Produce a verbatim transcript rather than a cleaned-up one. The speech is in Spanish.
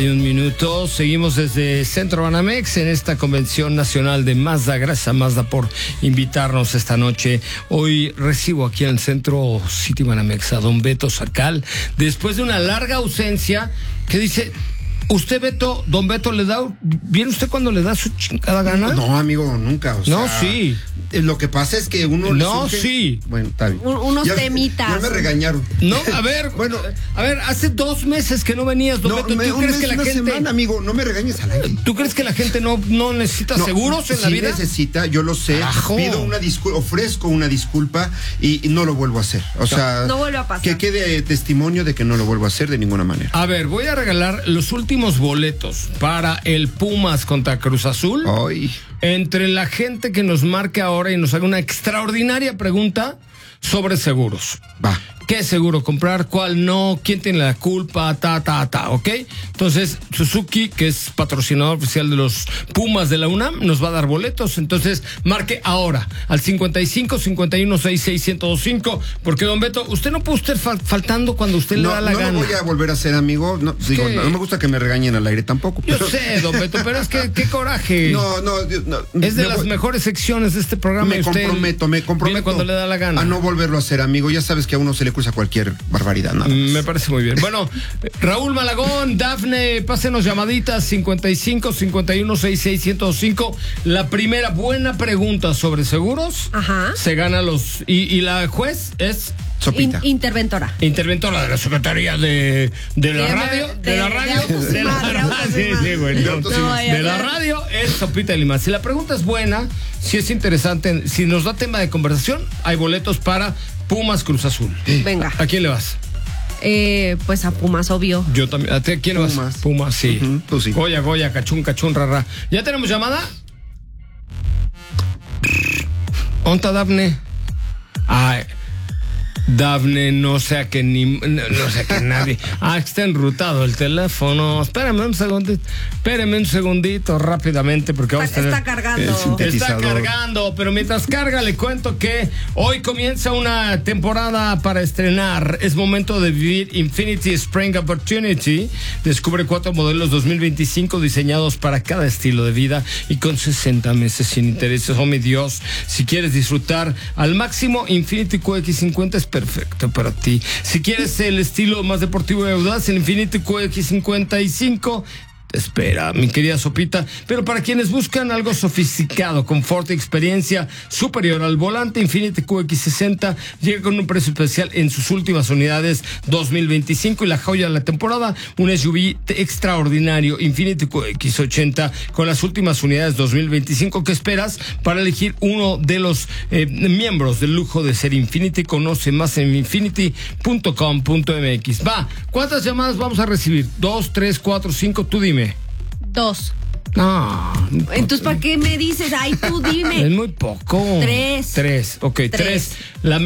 Un minuto, seguimos desde Centro Banamex en esta convención nacional de Mazda. Gracias a Mazda por invitarnos esta noche. Hoy recibo aquí en el Centro City Banamex a don Beto Sacal, después de una larga ausencia, que dice... ¿Usted, Beto, don Beto, le da, viene usted cuando le da su chingada gana? No, amigo, nunca. O sea, no, sí. Lo que pasa es que uno... No, surge... sí. Bueno, está bien. Un, unos ya, temitas. Ya me regañaron. No, a ver, bueno, a ver, hace dos meses que no venías, don no, Beto. Me, ¿Tú crees mes, que la una gente... semana, amigo, no me regañes al aire. ¿Tú crees que la gente no, no necesita no, seguros en sí la vida? necesita, yo lo sé. Carajo. Pido una disculpa, ofrezco una disculpa y, y no lo vuelvo a hacer. O sea... No vuelve a pasar. Que quede testimonio de que no lo vuelvo a hacer de ninguna manera. A ver, voy a regalar los últimos boletos para el Pumas contra Cruz Azul. Ay. Entre la gente que nos marque ahora y nos haga una extraordinaria pregunta sobre seguros. Va. ¿Qué seguro comprar? ¿Cuál no? ¿Quién tiene la culpa? Ta, ta, ta, ¿ok? Entonces, Suzuki, que es patrocinador oficial de los Pumas de la UNAM, nos va a dar boletos. Entonces, marque ahora al cincuenta y cinco, cincuenta y uno, sesenta y seis, ciento veinticinco. Porque, don Beto, usted no puede estar fal- faltando cuando usted no, le da la no gana. No lo voy a volver a hacer, amigo. No, digo, que... no, no me gusta que me regañen al aire tampoco. Yo pero... sé, don Beto, pero es que qué coraje. No, no, no. Es de me las voy... mejores secciones de este programa. Me y usted comprometo, me comprometo. Viene cuando le da la gana. A no volverlo a hacer, amigo. Ya sabes que a uno se le cruza cualquier barbaridad, nada más. Me parece muy bien. Bueno, Raúl Malagón, Dafne, pásenos llamaditas cincuenta y cinco, cincuenta y uno, sesenta y seis, ciento cinco. La primera buena pregunta sobre seguros. Ajá. Se gana los... Y, y la juez es... Sopita. In- interventora. Interventora de la Secretaría de, de la De- radio. De, de- la de radio. autos y De la más, de radio. autos y Sí, más. sí, güey. De No, autos y no, más. de la radio es Sopita y Lima. Si la pregunta es buena, si es interesante, si nos da tema de conversación, hay boletos para Pumas Cruz Azul. Venga. ¿A quién le vas? Eh, pues a Pumas, obvio. Yo también. ¿A ti, a quién le vas? Pumas. Pumas, sí. Uh-huh, tú sí. Goya, Goya, cachún, cachún, rara. ¿Ya tenemos llamada? ¿Onta Dafne? Ay, Dafne, no sea que ni... No, no sea que nadie... Ah, está enrutado el teléfono. Espérame un segundito. Espérame un segundito rápidamente porque vamos Está, a tener... está cargando. El sintetizador. Está cargando, pero mientras carga le cuento que hoy comienza una temporada para estrenar. Es momento de vivir Infiniti Spring Opportunity. Descubre cuatro modelos dos mil veinticinco diseñados para cada estilo de vida y con sesenta meses sin intereses. Oh, mi Dios, si quieres disfrutar al máximo, Infiniti Q X cincuenta es perfecto para ti. Si quieres el estilo más deportivo y audaz, el Infiniti Q X cincuenta y cinco te espera, mi querida Sopita. Pero para quienes buscan algo sofisticado, confort y experiencia superior al volante, Infiniti Q X sesenta llega con un precio especial en sus últimas unidades dos mil veinticinco y la joya de la temporada, un S U V extraordinario, Infiniti Q X ochenta con las últimas unidades dos mil veinticinco. ¿Qué esperas para elegir uno de los eh, miembros del lujo de ser Infiniti? Conoce más en infiniti punto com punto m x. Va, ¿cuántas llamadas vamos a recibir? Dos, tres, cuatro, cinco, tú dime. Dos. No. Entonces, ¿para qué me dices? Ay, tú dime. Es muy poco. Tres. Tres, ok, tres. Tres. La